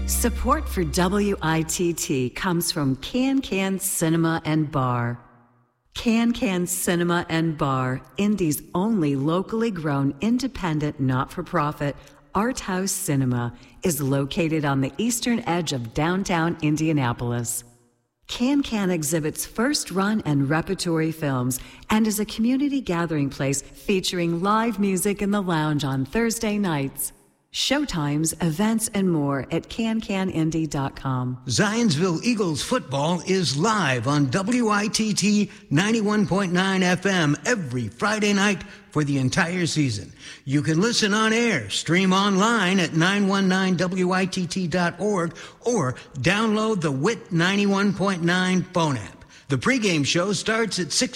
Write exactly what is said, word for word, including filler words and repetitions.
Support for W I T T comes from Can Can Cinema and Bar. Can Can Cinema and Bar, Indy's only locally grown, independent, not-for-profit art house cinema, is located on the eastern edge of downtown Indianapolis. Can Can exhibits first-run and repertory films and is a community gathering place featuring live music in the lounge on Thursday nights. Showtimes, events, and more at can can indy dot com. Zionsville Eagles football is live on W I T T ninety-one point nine F M every Friday night for the entire season. You can listen on air, stream online at nine one nine W I T T dot org, or download the W I T ninety-one point nine phone app. The pregame show starts at six